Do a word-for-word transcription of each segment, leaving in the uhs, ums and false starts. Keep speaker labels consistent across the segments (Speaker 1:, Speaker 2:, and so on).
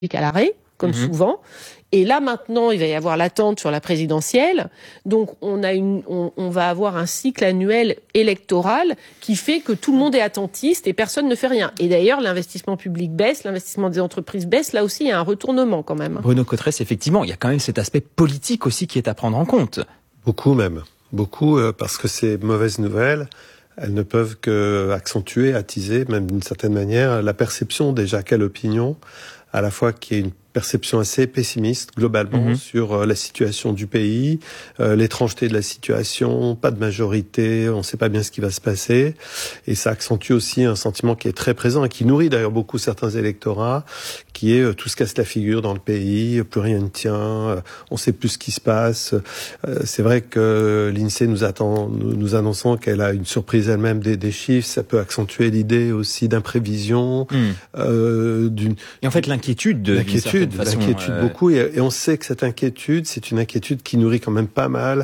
Speaker 1: à l'arrêt, comme mmh. souvent. Et là, maintenant, il va y avoir l'attente sur la présidentielle. Donc, on, a une, on, on va avoir un cycle annuel électoral qui fait que tout le monde est attentiste et personne ne fait rien. Et d'ailleurs, l'investissement public baisse, l'investissement des entreprises baisse. Là aussi, il y a un retournement quand même.
Speaker 2: Bruno Cottress, effectivement, il y a quand même cet aspect politique aussi qui est à prendre en compte.
Speaker 3: Beaucoup même. Beaucoup, euh, parce que ces mauvaises nouvelles, elles ne peuvent que accentuer, attiser, même d'une certaine manière, la perception déjà quelle opinion, à la fois qui est une perception assez pessimiste globalement mmh. sur euh, la situation du pays, euh, l'étrangeté de la situation, pas de majorité, on ne sait pas bien ce qui va se passer, et ça accentue aussi un sentiment qui est très présent et qui nourrit d'ailleurs beaucoup certains électorats, qui est euh, tout se casse la figure dans le pays, plus rien ne tient, euh, on ne sait plus ce qui se passe. Euh, c'est vrai que l'INSEE nous attend, nous, nous annonçant qu'elle a une surprise elle-même des, des chiffres, ça peut accentuer l'idée aussi d'imprévision, mmh. euh, d'une.
Speaker 2: Et en fait l'inquiétude de
Speaker 3: l'inquiétude. L'inquiétude euh... beaucoup, et, et on sait que cette inquiétude, c'est une inquiétude qui nourrit quand même pas mal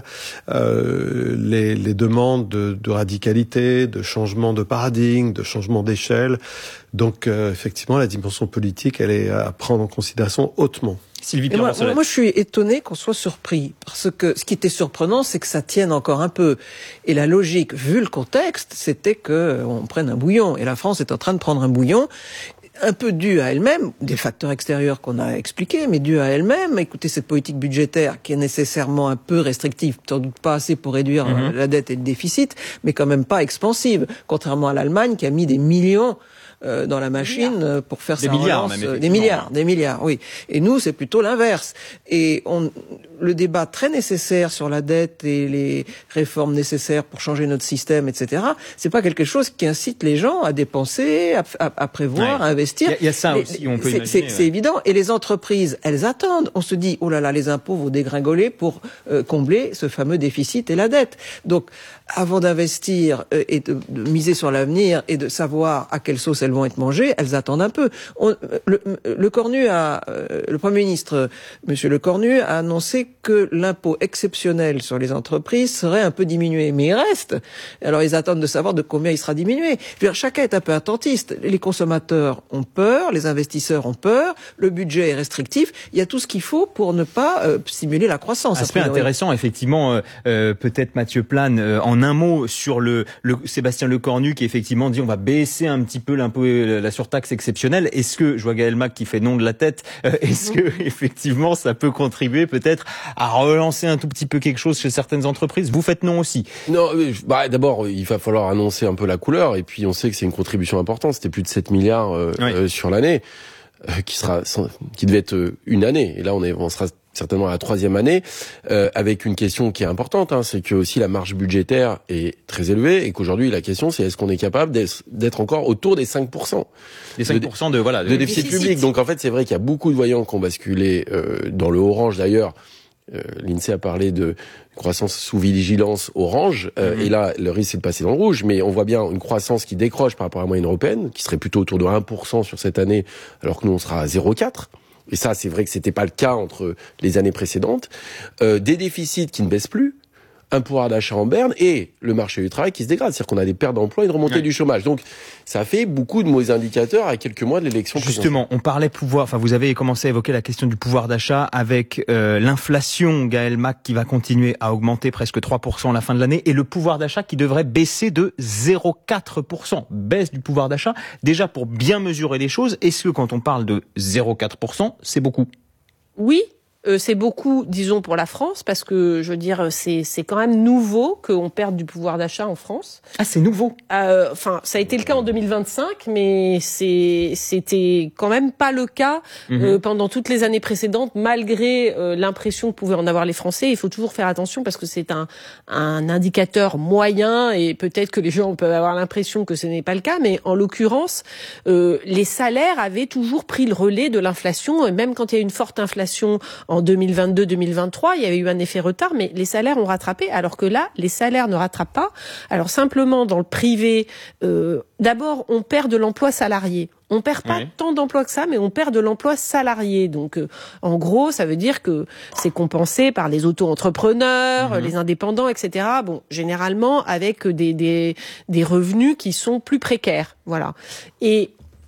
Speaker 3: euh, les, les demandes de, de radicalité, de changement de paradigme, de changement d'échelle. Donc euh, effectivement, la dimension politique, elle est à prendre en considération hautement.
Speaker 4: Sylvie moi, moi, je suis étonné qu'on soit surpris, parce que ce qui était surprenant, c'est que ça tienne encore un peu. Et la logique, vu le contexte, c'était que on prenne un bouillon. Et la France est en train de prendre un bouillon. Un peu dû à elle-même, des facteurs extérieurs qu'on a expliqués, mais dû à elle-même. Écoutez, cette politique budgétaire qui est nécessairement un peu restrictive, sans doute pas assez pour réduire mm-hmm. la dette et le déficit, mais quand même pas expansive, contrairement à l'Allemagne qui a mis des millions Euh, dans la machine euh, pour faire
Speaker 2: des
Speaker 4: sa
Speaker 2: milliards,
Speaker 4: relance,
Speaker 2: même,
Speaker 4: euh, des milliards, des milliards, oui. Et nous, c'est plutôt l'inverse. Et on, le débat très nécessaire sur la dette et les réformes nécessaires pour changer notre système, et cetera. C'est pas quelque chose qui incite les gens à dépenser, à, à, à prévoir,
Speaker 2: ouais.
Speaker 4: à investir.
Speaker 2: Il y, y a ça
Speaker 4: les,
Speaker 2: aussi, on peut
Speaker 4: c'est,
Speaker 2: imaginer.
Speaker 4: C'est,
Speaker 2: ouais.
Speaker 4: c'est évident. Et les entreprises, elles attendent. On se dit, oh là là, les impôts vont dégringoler pour euh, combler ce fameux déficit et la dette. Donc, avant d'investir euh, et de, de miser sur l'avenir et de savoir à quelle sauce elles vont être mangées, elles attendent un peu. On, le, le Cornu a, euh, le Premier ministre, Monsieur Le Cornu, a annoncé que l'impôt exceptionnel sur les entreprises serait un peu diminué, mais il reste. Alors ils attendent de savoir de combien il sera diminué. Je veux dire, chacun est un peu attentiste. Les consommateurs ont peur, les investisseurs ont peur, le budget est restrictif. Il y a tout ce qu'il faut pour ne pas euh, stimuler la croissance.
Speaker 2: Aspect intéressant, effectivement. Euh, euh, peut-être Mathieu Plane, euh, en un mot sur le, le Sébastien Lecornu qui effectivement dit on va baisser un petit peu l'impôt, la surtaxe exceptionnelle. Est-ce que, je vois Gaël Mac qui fait non de la tête, euh, est-ce que effectivement ça peut contribuer peut-être à relancer un tout petit peu quelque chose chez certaines entreprises? Vous faites non aussi?
Speaker 5: Non, bah, d'abord il va falloir annoncer un peu la couleur, et puis on sait que c'est une contribution importante. C'était plus de sept milliards euh, oui. euh, sur l'année, euh, qui sera, qui devait être une année. Et là on est, on sera certainement à la troisième année, euh, avec une question qui est importante, hein, c'est que aussi la marge budgétaire est très élevée, et qu'aujourd'hui la question c'est est-ce qu'on est capable d'être, d'être encore autour des cinq pour cent
Speaker 2: Les cinq pour cent de, de voilà
Speaker 5: de, de déficit, déficit public. Donc en fait c'est vrai qu'il y a beaucoup de voyants qui ont basculé euh, dans le orange d'ailleurs. Euh, L'INSEE a parlé de croissance sous vigilance orange, euh, mmh. et là le risque c'est de passer dans le rouge, mais on voit bien une croissance qui décroche par rapport à la moyenne européenne, qui serait plutôt autour de un pour cent sur cette année, alors que nous on sera à zéro virgule quatre. Et ça, c'est vrai que c'était pas le cas entre les années précédentes. Euh, des déficits qui ne baissent plus, un pouvoir d'achat en berne et le marché du travail qui se dégrade. C'est-à-dire qu'on a des pertes d'emploi et une remontée ouais. du chômage. Donc, ça fait beaucoup de mauvais indicateurs à quelques mois de l'élection.
Speaker 2: Justement, on parlait pouvoir, enfin, vous avez commencé à évoquer la question du pouvoir d'achat avec euh, l'inflation, Gaël Mac, qui va continuer à augmenter presque trois pour cent à la fin de l'année, et le pouvoir d'achat qui devrait baisser de zéro virgule quatre pour cent. Baisse du pouvoir d'achat. Déjà, pour bien mesurer les choses, est-ce que quand on parle de zéro virgule quatre pour cent, c'est beaucoup?
Speaker 1: Oui. Euh, c'est beaucoup, disons, pour la France, parce que, je veux dire, c'est, c'est quand même nouveau qu'on perde du pouvoir d'achat en France.
Speaker 2: Ah, c'est nouveau.
Speaker 1: Euh, enfin, ça a été le cas en deux mille vingt-cinq, mais c'est, c'était quand même pas le cas mmh. euh, pendant toutes les années précédentes, malgré euh, l'impression que pouvaient en avoir les Français. Il faut toujours faire attention parce que c'est un, un indicateur moyen, et peut-être que les gens peuvent avoir l'impression que ce n'est pas le cas, mais en l'occurrence, euh, les salaires avaient toujours pris le relais de l'inflation, même quand il y a eu une forte inflation en deux mille vingt-deux deux mille vingt-trois, il y avait eu un effet retard, mais les salaires ont rattrapé, alors que là, les salaires ne rattrapent pas. Alors simplement, dans le privé, euh, d'abord, on perd de l'emploi salarié. On perd pas oui. tant d'emplois que ça, mais on perd de l'emploi salarié. Donc, euh, en gros, ça veut dire que c'est compensé par les auto-entrepreneurs, mmh. les indépendants, et cetera. Bon, généralement avec des, des, des revenus qui sont plus précaires. Voilà. Et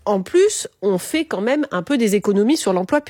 Speaker 1: en plus, on fait quand même un peu des économies sur l'emploi public.